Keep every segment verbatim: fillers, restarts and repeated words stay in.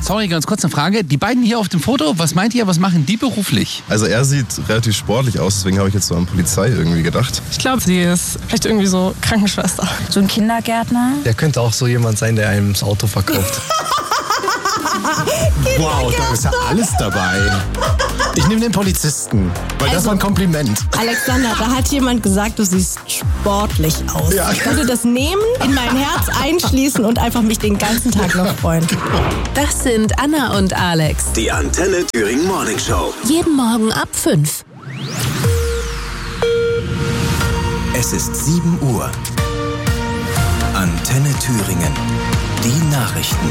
Sorry, ganz kurz eine Frage. Die beiden hier auf dem Foto, was meint ihr, was machen die beruflich? Also er sieht relativ sportlich aus, deswegen habe ich jetzt so an Polizei irgendwie gedacht. Ich glaube, sie ist vielleicht irgendwie so Krankenschwester. So ein Kindergärtner. Der könnte auch so jemand sein, der einem das Auto verkauft. Wow, da ist ja alles dabei. Ich nehme den Polizisten, weil also, das war ein Kompliment. Alexander, da hat jemand gesagt, du siehst sportlich aus. Ja. Ich würde das nehmen, in mein Herz einschließen und einfach mich den ganzen Tag noch freuen. Das sind Anna und Alex. Die Antenne Thüringen Morning Show. Jeden Morgen ab fünf. Es ist sieben Uhr. Antenne Thüringen. Die Nachrichten.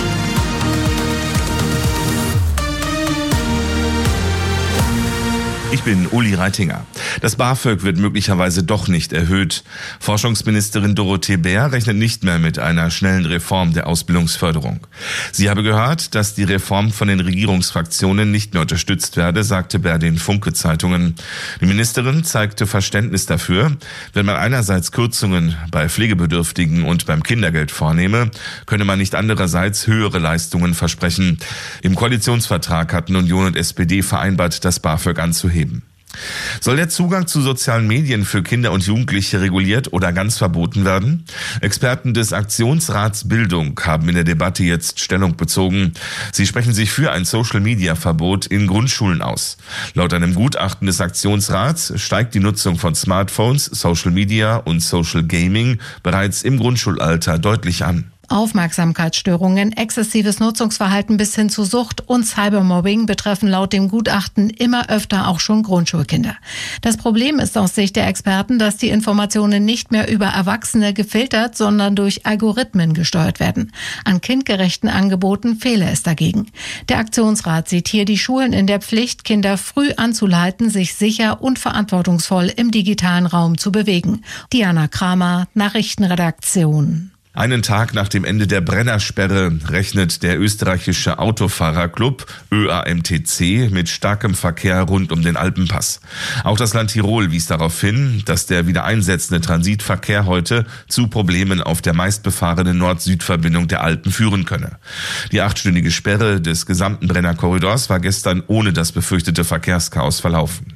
Ich bin Uli Reitinger. Das BAföG wird möglicherweise doch nicht erhöht. Forschungsministerin Dorothee Bär rechnet nicht mehr mit einer schnellen Reform der Ausbildungsförderung. Sie habe gehört, dass die Reform von den Regierungsfraktionen nicht mehr unterstützt werde, sagte Bär den Funke-Zeitungen. Die Ministerin zeigte Verständnis dafür, wenn man einerseits Kürzungen bei Pflegebedürftigen und beim Kindergeld vornehme, könne man nicht andererseits höhere Leistungen versprechen. Im Koalitionsvertrag hatten Union und S P D vereinbart, das BAföG anzuheben. Soll der Zugang zu sozialen Medien für Kinder und Jugendliche reguliert oder ganz verboten werden? Experten des Aktionsrats Bildung haben in der Debatte jetzt Stellung bezogen. Sie sprechen sich für ein Social-Media-Verbot in Grundschulen aus. Laut einem Gutachten des Aktionsrats steigt die Nutzung von Smartphones, Social Media und Social Gaming bereits im Grundschulalter deutlich an. Aufmerksamkeitsstörungen, exzessives Nutzungsverhalten bis hin zu Sucht und Cybermobbing betreffen laut dem Gutachten immer öfter auch schon Grundschulkinder. Das Problem ist aus Sicht der Experten, dass die Informationen nicht mehr über Erwachsene gefiltert, sondern durch Algorithmen gesteuert werden. An kindgerechten Angeboten fehle es dagegen. Der Aktionsrat sieht hier die Schulen in der Pflicht, Kinder früh anzuleiten, sich sicher und verantwortungsvoll im digitalen Raum zu bewegen. Diana Kramer, Nachrichtenredaktion. Einen Tag nach dem Ende der Brennersperre rechnet der österreichische Autofahrerclub Ö A M T C mit starkem Verkehr rund um den Alpenpass. Auch das Land Tirol wies darauf hin, dass der wieder einsetzende Transitverkehr heute zu Problemen auf der meistbefahrenen Nord-Süd-Verbindung der Alpen führen könne. Die achtstündige Sperre des gesamten Brennerkorridors war gestern ohne das befürchtete Verkehrschaos verlaufen.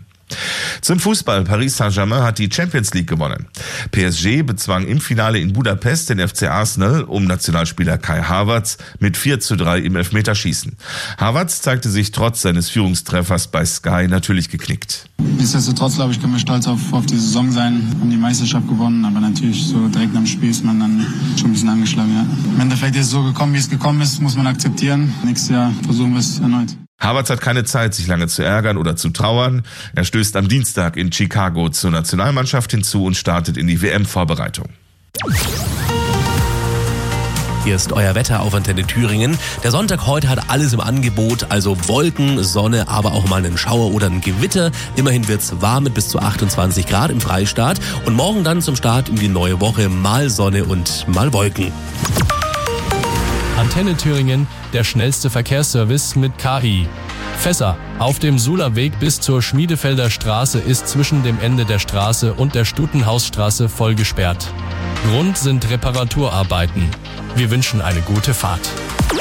Zum Fußball. Paris Saint-Germain hat die Champions League gewonnen. P S G bezwang im Finale in Budapest den F C Arsenal um Nationalspieler Kai Havertz mit vier zu drei im Elfmeterschießen. Havertz zeigte sich trotz seines Führungstreffers bei Sky natürlich geknickt. Nichtsdestotrotz, glaube ich, können wir stolz auf, auf die Saison sein, haben die Meisterschaft gewonnen, aber natürlich so direkt am Spiel ist man dann schon ein bisschen angeschlagen. Ja. Im Endeffekt ist es so gekommen, wie es gekommen ist, muss man akzeptieren. Nächstes Jahr versuchen wir es erneut. Havertz hat keine Zeit, sich lange zu ärgern oder zu trauern. Er stößt am Dienstag in Chicago zur Nationalmannschaft hinzu und startet in die W M-Vorbereitung. Hier ist euer Wetter auf Antenne Thüringen. Der Sonntag heute hat alles im Angebot, also Wolken, Sonne, aber auch mal einen Schauer oder ein Gewitter. Immerhin wird's warm mit bis zu achtundzwanzig Grad im Freistaat. Und morgen dann zum Start in die neue Woche mal Sonne und mal Wolken. Antenne Thüringen, der schnellste Verkehrsservice mit K I. Fässer. Auf dem Sulerweg bis zur Schmiedefelder Straße ist zwischen dem Ende der Straße und der Stutenhausstraße voll gesperrt. Grund sind Reparaturarbeiten. Wir wünschen eine gute Fahrt.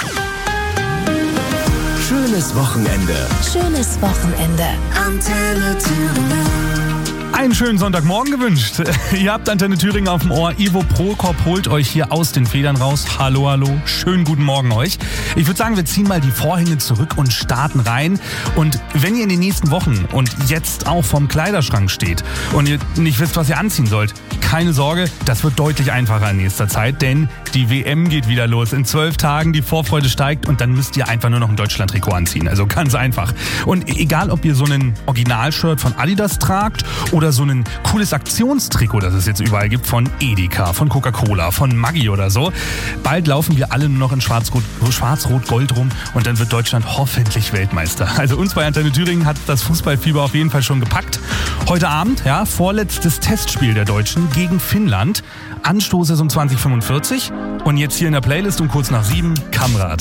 Schönes Wochenende. Schönes Wochenende. Antenne Thüringen. Einen schönen Sonntagmorgen gewünscht. Ihr habt Antenne Thüringen auf dem Ohr. Ivo Prokop holt euch hier aus den Federn raus. Hallo, hallo. Schönen guten Morgen euch. Ich würde sagen, wir ziehen mal die Vorhänge zurück und starten rein. Und wenn ihr in den nächsten Wochen und jetzt auch vorm Kleiderschrank steht und ihr nicht wisst, was ihr anziehen sollt, keine Sorge, das wird deutlich einfacher in nächster Zeit, denn die W M geht wieder los. In zwölf Tagen, die Vorfreude steigt und dann müsst ihr einfach nur noch ein Deutschland-Trikot anziehen. Also ganz einfach. Und egal, ob ihr so einen Originalshirt von Adidas tragt oder so ein cooles Aktionstrikot, das es jetzt überall gibt, von Edeka, von Coca-Cola, von Maggi oder so. Bald laufen wir alle nur noch in Schwarz-Rot, Schwarz-Rot-Gold rum und dann wird Deutschland hoffentlich Weltmeister. Also uns bei Antenne Thüringen hat das Fußballfieber auf jeden Fall schon gepackt. Heute Abend, ja, vorletztes Testspiel der Deutschen gegen Finnland. Anstoß ist um zwanzig Uhr fünfundvierzig und jetzt hier in der Playlist um kurz nach sieben Kamrat.